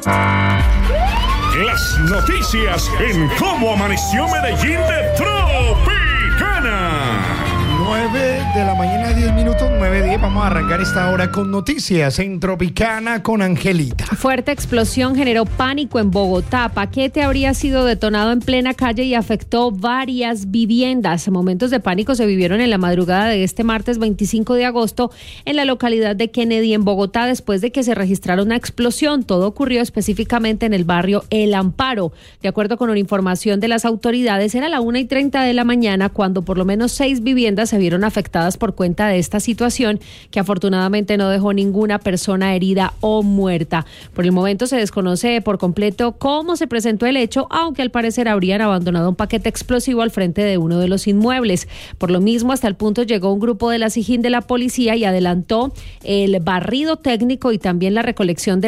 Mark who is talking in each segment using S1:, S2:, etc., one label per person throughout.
S1: Las noticias en Cómo Amaneció Medellín de Tropicana.
S2: 9:10 a.m, 9:10. Vamos a arrancar esta hora con noticias en Tropicana con Angelita.
S3: Fuerte explosión generó pánico en Bogotá. Paquete habría sido detonado en plena calle y afectó varias viviendas. Momentos de pánico se vivieron en la madrugada de este martes 25 de agosto en la localidad de Kennedy, en Bogotá, después de que se registrara una explosión. Todo ocurrió específicamente en el barrio El Amparo. De acuerdo con una información de las autoridades, era la 1:30 de la mañana cuando por lo menos 6 viviendas se vieron afectadas por cuenta de esta situación, que afortunadamente no dejó ninguna persona herida o muerta. Por el momento se desconoce por completo cómo se presentó el hecho, aunque al parecer habrían abandonado un paquete explosivo al frente de uno de los inmuebles. Por lo mismo, hasta el punto llegó un grupo de la SIJIN de la policía y adelantó el barrido técnico y también la recolección de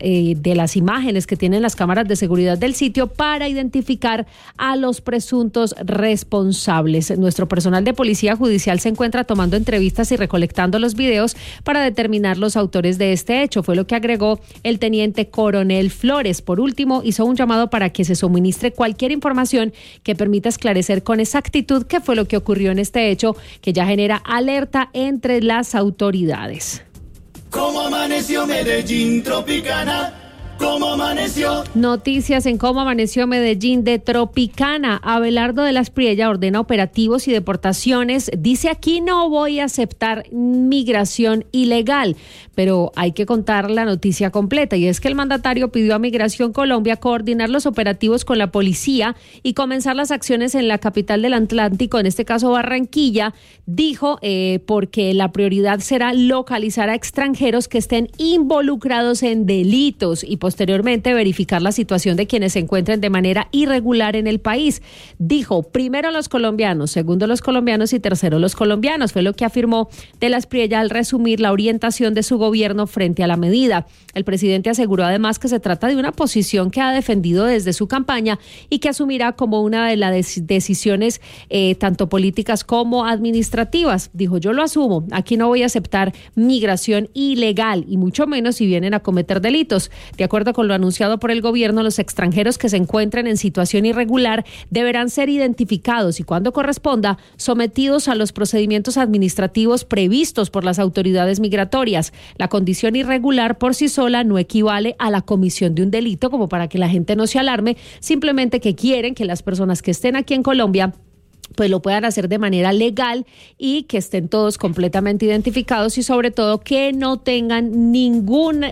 S3: las imágenes que tienen las cámaras de seguridad del sitio para identificar a los presuntos responsables. Nuestro personal de policía judicial se encuentra tomando entrevistas y recolectando los videos para determinar los autores de este hecho, fue lo que agregó el teniente coronel Flores. Por último, hizo un llamado para que se suministre cualquier información que permita esclarecer con exactitud qué fue lo que ocurrió en este hecho, que ya genera alerta entre las autoridades.
S4: ¿Cómo amaneció Medellín, Tropicana? ¿Cómo amaneció?
S3: Noticias en Cómo Amaneció Medellín de Tropicana. Abelardo de la Espriella ordena operativos y deportaciones. Dice: aquí no voy a aceptar migración ilegal. Pero hay que contar la noticia completa, y es que el mandatario pidió a Migración Colombia coordinar los operativos con la policía y comenzar las acciones en la capital del Atlántico, en este caso Barranquilla. Dijo porque la prioridad será localizar a extranjeros que estén involucrados en delitos y posteriormente verificar la situación de quienes se encuentren de manera irregular en el país. Dijo: primero los colombianos, segundo los colombianos y tercero los colombianos. Fue lo que afirmó de la Espriella al resumir la orientación de su gobierno frente a la medida. El presidente aseguró además que se trata de una posición que ha defendido desde su campaña y que asumirá como una de las decisiones tanto políticas como administrativas. Dijo: yo lo asumo, aquí no voy a aceptar migración ilegal y mucho menos si vienen a cometer delitos. De acuerdo con lo anunciado por el gobierno, los extranjeros que se encuentren en situación irregular deberán ser identificados y, cuando corresponda, sometidos a los procedimientos administrativos previstos por las autoridades migratorias. La condición irregular por sí sola no equivale a la comisión de un delito, como para que la gente no se alarme, simplemente que quieren que las personas que estén aquí en Colombia pues lo puedan hacer de manera legal y que estén todos completamente identificados y sobre todo que no tengan ninguna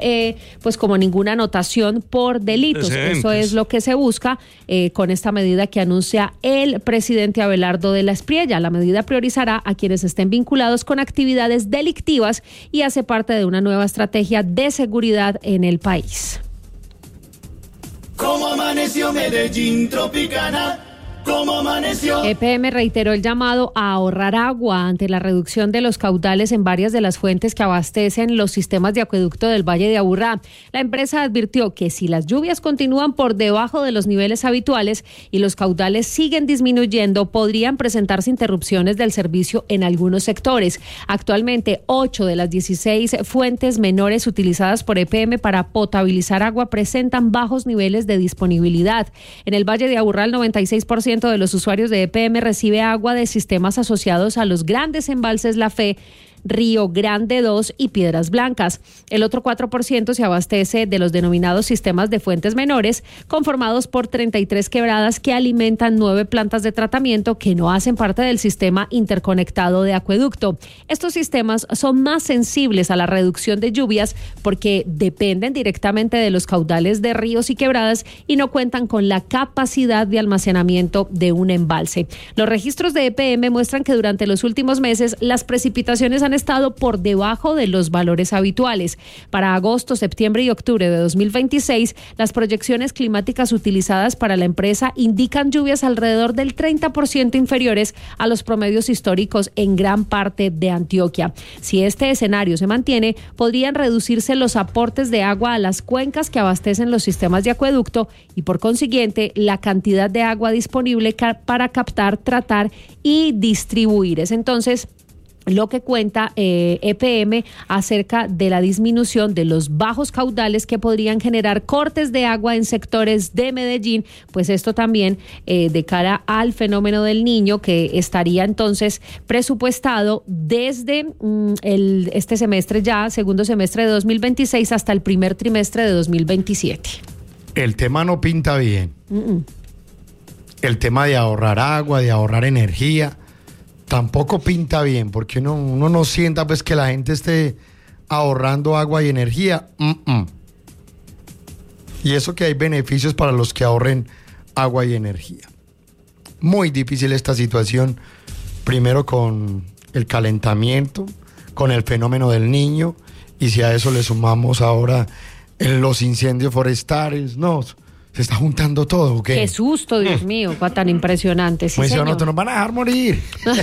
S3: anotación por delitos. Eso es lo que se busca con esta medida que anuncia el presidente Abelardo de la Espriella. La medida priorizará a quienes estén vinculados con actividades delictivas y hace parte de una nueva estrategia de seguridad en el país.
S4: ¿Cómo amaneció Medellín, Tropicana? ¿Cómo amaneció?
S3: EPM reiteró el llamado a ahorrar agua ante la reducción de los caudales en varias de las fuentes que abastecen los sistemas de acueducto del Valle de Aburrá. La empresa advirtió que si las lluvias continúan por debajo de los niveles habituales y los caudales siguen disminuyendo, podrían presentarse interrupciones del servicio en algunos sectores. Actualmente, 8 de las 16 fuentes menores utilizadas por EPM para potabilizar agua presentan bajos niveles de disponibilidad. En el Valle de Aburrá, el 96% de los usuarios de EPM recibe agua de sistemas asociados a los grandes embalses La Fe, Río Grande 2 y Piedras Blancas. El otro 4% se abastece de los denominados sistemas de fuentes menores, conformados por 33 quebradas que alimentan 9 plantas de tratamiento que no hacen parte del sistema interconectado de acueducto. Estos sistemas son más sensibles a la reducción de lluvias porque dependen directamente de los caudales de ríos y quebradas y no cuentan con la capacidad de almacenamiento de un embalse. Los registros de EPM muestran que durante los últimos meses las precipitaciones han estado por debajo de los valores habituales. Para agosto, septiembre y octubre de 2026, las proyecciones climáticas utilizadas para la empresa indican lluvias alrededor del 30% inferiores a los promedios históricos en gran parte de Antioquia. Si este escenario se mantiene, podrían reducirse los aportes de agua a las cuencas que abastecen los sistemas de acueducto y, por consiguiente, la cantidad de agua disponible para captar, tratar y distribuir. Es entonces lo que cuenta EPM acerca de la disminución de los bajos caudales que podrían generar cortes de agua en sectores de Medellín, pues esto también de cara al fenómeno del Niño, que estaría entonces presupuestado desde este semestre ya, segundo semestre de 2026 hasta el primer trimestre de 2027.
S2: El tema no pinta bien. El tema de ahorrar agua, de ahorrar energía, tampoco pinta bien, porque uno no sienta pues que la gente esté ahorrando agua y energía. Y eso que hay beneficios para los que ahorren agua y energía. Muy difícil esta situación, primero con el calentamiento, con el fenómeno del Niño, y si a eso le sumamos ahora los incendios forestales, se está juntando todo, ¿o qué?
S3: Qué susto, Dios mío, tan impresionante. Sí, señor.
S2: No te nos van a dejar morir.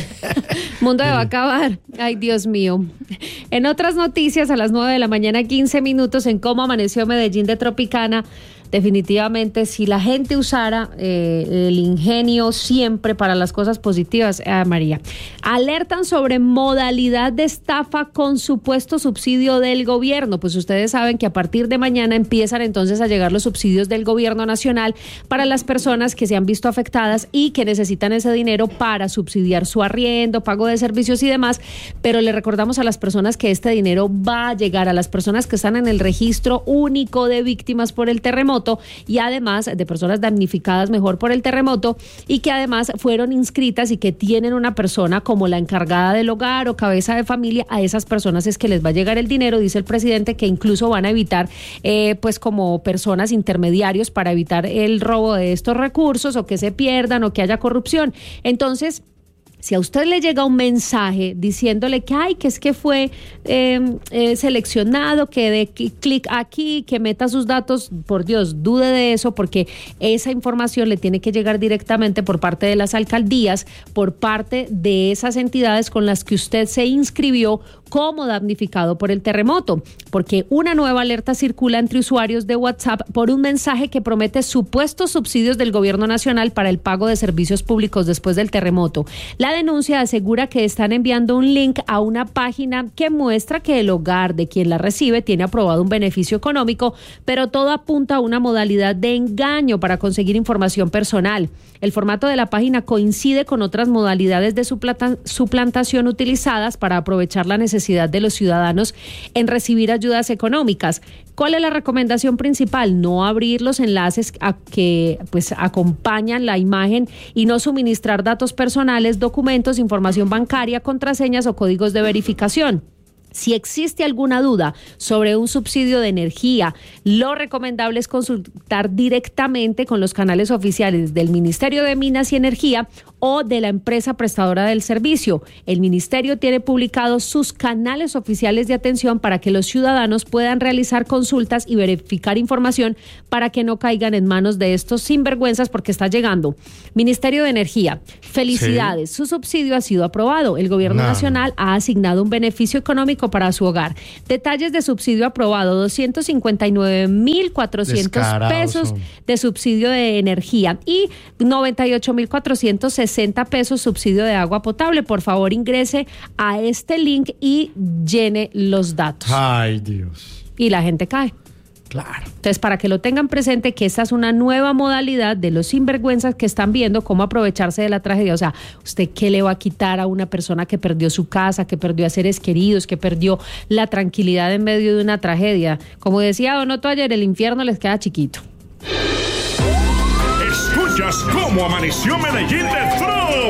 S3: Mundo va a acabar. Ay, Dios mío. En otras noticias, a las 9 de la mañana, 15 minutos, en Cómo Amaneció Medellín de Tropicana, definitivamente, si la gente usara el ingenio siempre para las cosas positivas, María, alertan sobre modalidad de estafa con supuesto subsidio del gobierno. Pues ustedes saben que a partir de mañana empiezan entonces a llegar los subsidios del gobierno nacional para las personas que se han visto afectadas y que necesitan ese dinero para subsidiar su arriendo, pago de servicios y demás. Pero le recordamos a las personas que este dinero va a llegar a las personas que están en el registro único de víctimas por el terremoto, y además de personas damnificadas mejor por el terremoto y que además fueron inscritas y que tienen una persona como la encargada del hogar o cabeza de familia. A esas personas es que les va a llegar el dinero, dice el presidente, que incluso van a evitar pues como personas intermediarios para evitar el robo de estos recursos o que se pierdan o que haya corrupción. Entonces, si a usted le llega un mensaje diciéndole que es que fue seleccionado, que dé clic aquí, que meta sus datos, por Dios, dude de eso, porque esa información le tiene que llegar directamente por parte de las alcaldías, por parte de esas entidades con las que usted se inscribió como damnificado por el terremoto, porque una nueva alerta circula entre usuarios de WhatsApp por un mensaje que promete supuestos subsidios del gobierno nacional para el pago de servicios públicos después del terremoto. La denuncia asegura que están enviando un link a una página que muestra que el hogar de quien la recibe tiene aprobado un beneficio económico, pero todo apunta a una modalidad de engaño para conseguir información personal. El formato de la página coincide con otras modalidades de suplantación utilizadas para aprovechar la necesidad de los ciudadanos en recibir ayudas económicas. ¿Cuál es la recomendación principal? No abrir los enlaces que pues acompañan la imagen y no suministrar datos personales, documentos, información bancaria, contraseñas o códigos de verificación. Si existe alguna duda sobre un subsidio de energía, lo recomendable es consultar directamente con los canales oficiales del Ministerio de Minas y Energía o de la empresa prestadora del servicio. El ministerio tiene publicados sus canales oficiales de atención para que los ciudadanos puedan realizar consultas y verificar información para que no caigan en manos de estos sinvergüenzas, porque está llegando. Ministerio de Energía, felicidades, sí. Su subsidio ha sido aprobado. El gobierno nacional ha asignado un beneficio económico para su hogar. Detalles de subsidio aprobado: 259.400 pesos de subsidio de energía y 98.460 pesos subsidio de agua potable. Por favor, ingrese a este link y llene los datos.
S2: Ay, Dios.
S3: Y la gente cae.
S2: Claro.
S3: Entonces, para que lo tengan presente, que esta es una nueva modalidad de los sinvergüenzas que están viendo cómo aprovecharse de la tragedia. O sea, ¿usted qué le va a quitar a una persona que perdió su casa, que perdió a seres queridos, que perdió la tranquilidad en medio de una tragedia? Como decía Don Otto ayer, el infierno les queda chiquito.
S1: Escuchas Cómo Amaneció Medellín de